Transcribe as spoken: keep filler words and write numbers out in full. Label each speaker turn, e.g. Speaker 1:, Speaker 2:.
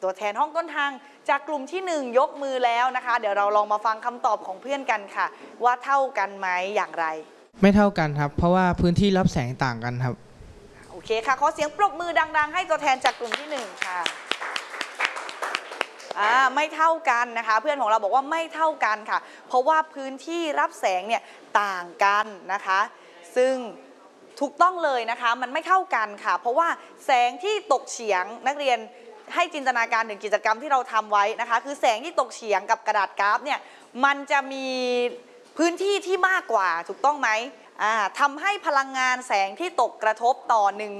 Speaker 1: ตัวแทนห้องต้นทางจากกลุ่มที่หนึ่งยกมือแล้วนะคะเดี๋ยวเราลองมาฟังคำตอบของเพื่อนกันค่ะว่าเท่ากันไหมอย่างไร
Speaker 2: ไม่เท่ากันครับเพราะว่าพื้นที่รับแสงต่างกันครับ
Speaker 1: โอเคค่ะขอเสียงปรบมือดังๆให้ตัวแทนจากกลุ่มที่หนึ่งค่ะอ่าไม่เท่ากันนะคะเพื่อนของเราบอกว่าไม่เท่ากันค่ะเพราะว่าพื้นที่รับแสงเนี่ยต่างกันนะคะซึ่งถูกต้องเลยนะคะมันไม่เท่ากันค่ะเพราะว่าแสงที่ตกเฉียงนักเรียนให้จินตนาการถึงกิจกรรมที่เราทำไว้นะคะคือแสงที่ตกเฉียงกับกระดาษกราฟเนี่ยมันจะมีพื้นที่ที่มากกว่าถูกต้องไหมอ่าทำให้พลังงานแสงที่ตกกระทบต่อหนึ่ง